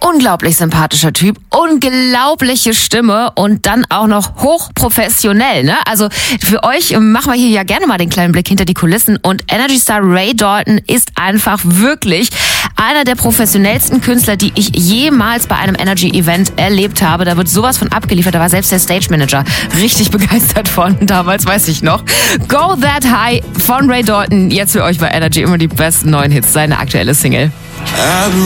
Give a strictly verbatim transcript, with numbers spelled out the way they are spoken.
unglaublich sympathischer Typ, unglaubliche Stimme und dann auch noch hochprofessionell, ne? Also für euch machen wir hier ja gerne mal den kleinen Blick hinter die Kulissen und Energy Star Ray Dalton ist einfach wirklich einer der professionellsten Künstler, die ich jemals bei einem Energy-Event erlebt habe. Da wird sowas von abgeliefert, da war selbst der Stage-Manager richtig begeistert von, damals weiß ich noch. Go That High von Ray Dalton, jetzt für euch bei Energy immer die besten neuen Hits, seine aktuelle Single.